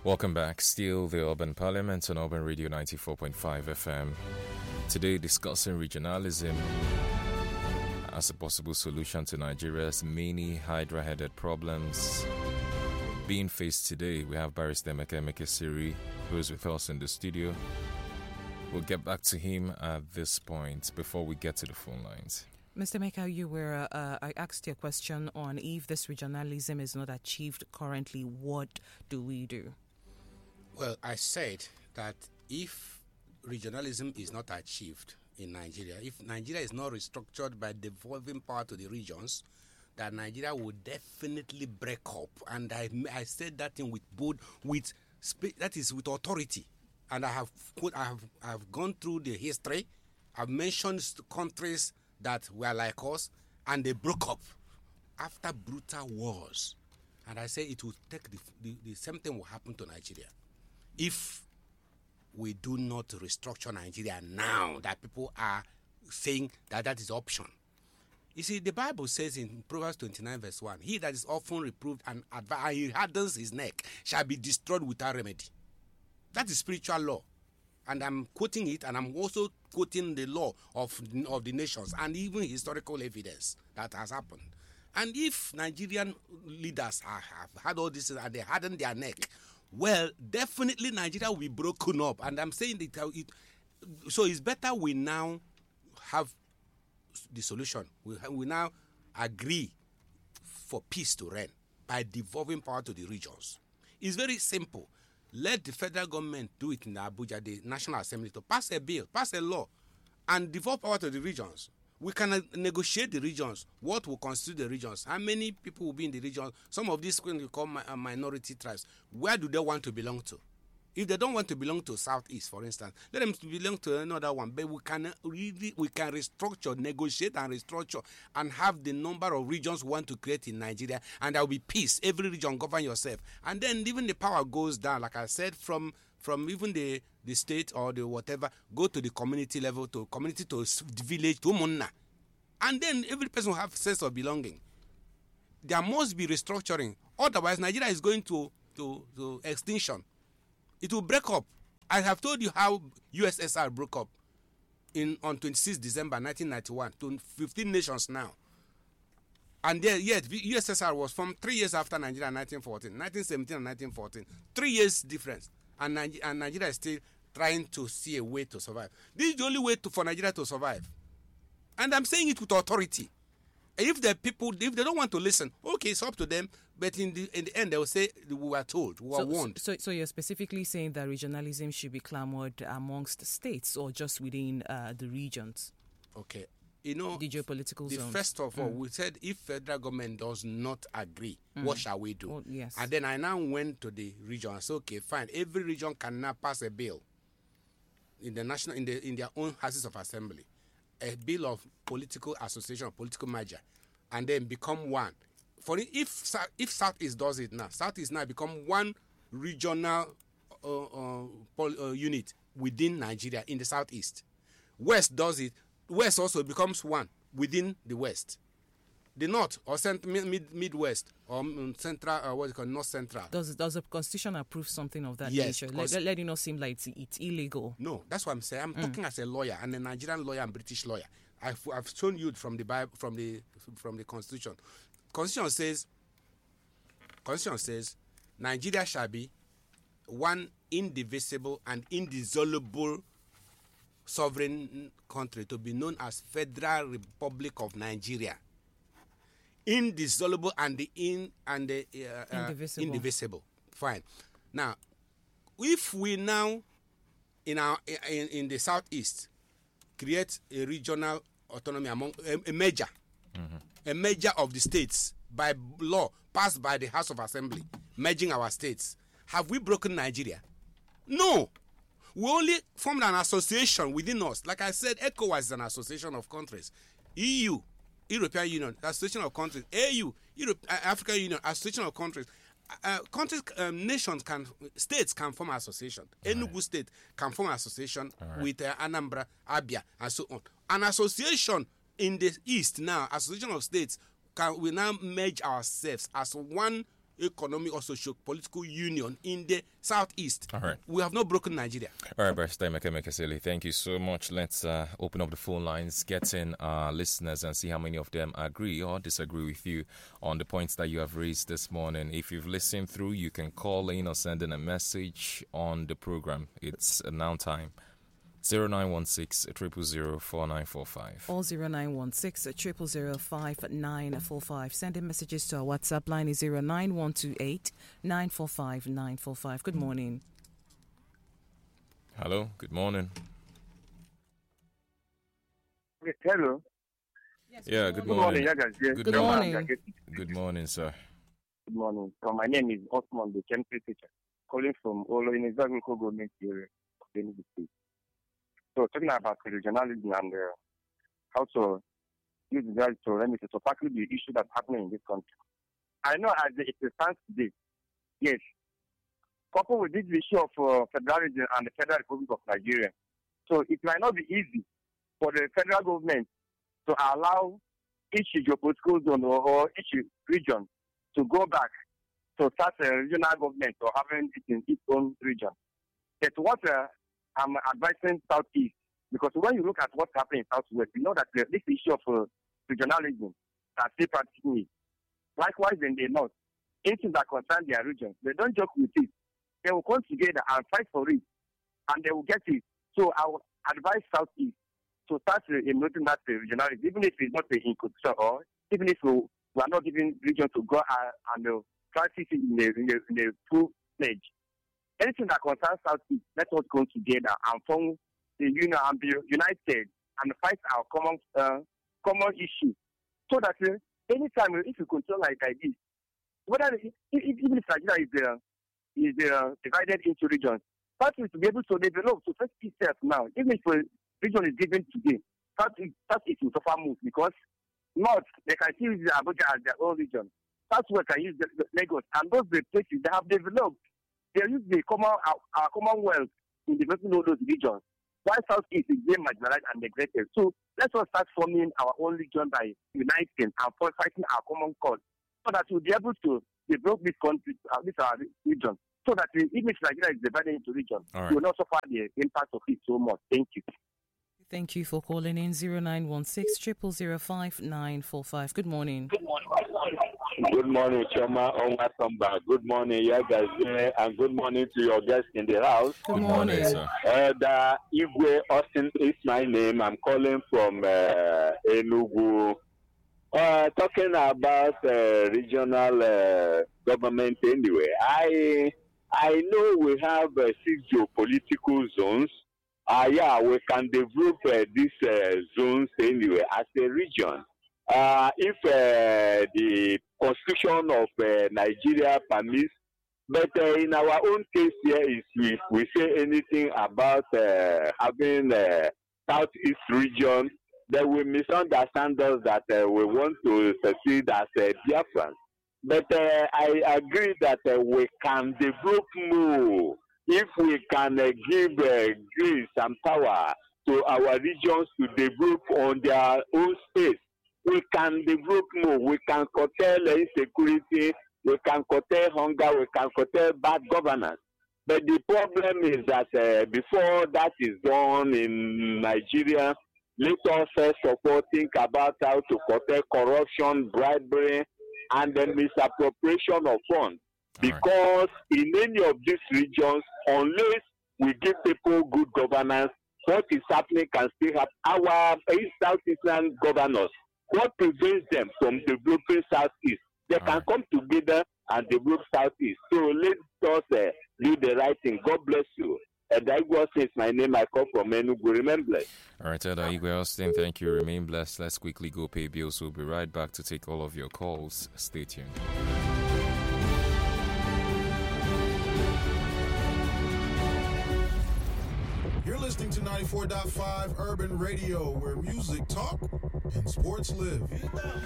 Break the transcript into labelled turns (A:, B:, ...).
A: Welcome back. Still the Urban Parliament on Urban Radio 94.5 FM. Today discussing regionalism as a possible solution to Nigeria's many hydra-headed problems. Being faced today, we have Barrister Emeka Siri, who is with us in the studio. We'll get back to him at this point before we get to the phone lines.
B: Mr. Meka, I asked you a question on if this regionalism is not achieved currently, what do we do?
C: Well, I said that if regionalism is not achieved in Nigeria, if Nigeria is not restructured by devolving power to the regions, that Nigeria will definitely break up. And I said that thing with authority. And I have gone through the history. I've mentioned countries that were like us, and they broke up after brutal wars. And I say it will take the same thing will happen to Nigeria if we do not restructure Nigeria now that people are saying that is option. You see, the Bible says in Proverbs 29 verse 1, he that is often reproved and he hardens his neck shall be destroyed without remedy. That is spiritual law. And I'm quoting it, and I'm also quoting the law of the nations and even historical evidence that has happened. And if Nigerian leaders have had all this and they harden their neck, well, definitely Nigeria will be broken up. And I'm saying that so it's better we now have the solution. We now agree for peace to reign by devolving power to the regions. It's very simple. Let the federal government do it in Abuja, the National Assembly, to pass a bill, pass a law, and devolve power to the regions. We can negotiate the regions, what will constitute the regions, how many people will be in the regions. Some of these we call minority tribes. Where do they want to belong to? If they don't want to belong to Southeast, for instance, let them belong to another one. But we can restructure, negotiate and restructure, and have the number of regions we want to create in Nigeria, and there will be peace. Every region govern yourself, and then even the power goes down. Like I said, from even the state or the whatever, go to the community level, to community, to village, to Munna, and then every person will have sense of belonging. There must be restructuring. Otherwise, Nigeria is going to extinction. It will break up. I have told you how USSR broke up on 26 December 1991 to 15 nations now. And yet USSR was formed 3 years after Nigeria in 1914, 1917 and 1914. 3 years difference. And Nigeria is still trying to see a way to survive. This is the only way for Nigeria to survive. And I'm saying it with authority. If the people, if they don't want to listen, okay, it's up to them. But in the end, they will say, we were told, we were warned.
B: So you're specifically saying that regionalism should be clamored amongst states or just within the regions?
C: Okay. You know,
B: the geopolitical zones.
C: First of all, we said if federal government does not agree, what shall we do?
B: Oh, yes.
C: And then I now went to the region and said, okay, fine. Every region can now pass a bill in the national, in their own houses of assembly. A bill of political association, political merger, and then become one. For if Southeast does it now, Southeast now become one regional unit within Nigeria in the Southeast. West does it. West also becomes one within the West. The North or Midwest or Central, what you call North Central.
B: Does the Constitution approve something of that
C: yes,
B: nature? Let it not seem like it's illegal.
C: No, that's what I'm saying. I'm talking as a lawyer and a Nigerian lawyer and British lawyer. I've shown you from the Bible, from the Constitution. Constitution says Nigeria shall be one indivisible and indissoluble sovereign country to be known as Federal Republic of Nigeria. Indissoluble and indivisible. Fine. Now, if we now in the Southeast create a regional autonomy among a merger of the states by law passed by the House of Assembly, merging our states, have we broken Nigeria? No. We only formed an association within us. Like I said, ECOWAS is an association of countries. EU, European Union, Association of Countries. AU, African Union, Association of Countries. States can form an association. Enugu State can form an association with Anambra, Abia, and so on. An association in the East now, association of states, we now merge ourselves as one economic or socio-political union in the southeast.
A: All right.
C: We have not broken Nigeria.
A: All right, Barrister Emeka Mekeseli, thank you so much. Let's open up the phone lines, get in our listeners and see how many of them agree or disagree with you on the points that you have raised this morning. If you've listened through, you can call in or send in a message on the program. It's now time. 0916 000 4945
B: or 0916 000 5945. Sending messages to our WhatsApp line is 09128 945 945. Good morning.
A: Hello, good morning.
D: Hello.
A: Yeah, good morning.
B: Good morning.
A: Good morning, sir.
D: Good morning. So my name is Osman, the chemistry teacher, calling from Olo in the Zagro government area of Benue State. So talking about regionalism and how to use that to remedy to tackle the issue that's happening in this country. I know as it stands today, yes, coupled with this issue of federalism and the Federal Republic of Nigeria. So it might not be easy for the federal government to allow each geopolitical zone or each region to go back to start a regional government or having it in its own region. That's what I'm advising Southeast, because when you look at what's happening in Southwest, you know that this issue of regionalism are still practicing it. Likewise in the North, anything that concerns their region, they don't joke with it. They will come together and fight for it, and they will get it. So I would advise Southeast to start implementing that regionalism, even if it's not in constitution, or even if we are not giving region to go and practice it in the full pledge. Anything that concerns Southeast, let us come together and form the union and be united and fight our common issue. So that anytime if you control like this, whether even if Nigeria is divided into regions, Southeast to be able to develop to face itself now. Even if a region is given today, Southeast will suffer most because North they can still use Abuja as their own region. Southwest can use the Lagos, and those the places they have developed. They use our commonwealth in developing all those regions. While Southeast is being marginalized and neglected. So let us start forming our own region by uniting and fighting our common cause, so that we'll be able to develop this country, this our region, so that even if Nigeria is divided into regions, we will not suffer the impact of it so much. Thank you.
B: Thank you for calling in 0916 000 5945. Good morning.
E: Good morning, Choma Onwasamba. Good morning, guys, and good morning to your guests in the house.
B: Good morning,
A: sir.
E: Igwe Austin is my name. I'm calling from Enugu. Talking about regional government anyway. I know we have 6 geopolitical zones. We can develop these zones anyway as a region. If the constitution of Nigeria permits, but in our own case here is if we say anything about having a Southeast region, then we misunderstand us that we want to succeed as Biafrans. But I agree that we can develop more if we can give grace and power to our regions to develop on their own space. We can develop more. We can curtail insecurity. We can curtail hunger. We can curtail bad governance. But the problem is that before that is done in Nigeria, let us first of all think about how to curtail corruption, bribery, and the misappropriation of funds. Because in any of these regions, unless we give people good governance, what is happening can still happen. Our Southeastern governors, what prevents them from developing Southeast? They can come together and develop Southeast. So let us do the right thing. God bless you. Igwe Austin is my name. I call from Enugu. Remember.
A: All right, Igwe Austin, thank you. Remain blessed. Let's quickly go pay bills. We'll be right back to take all of your calls. Stay tuned.
F: You're listening to 94.5 Urban Radio, where music talk and sports live.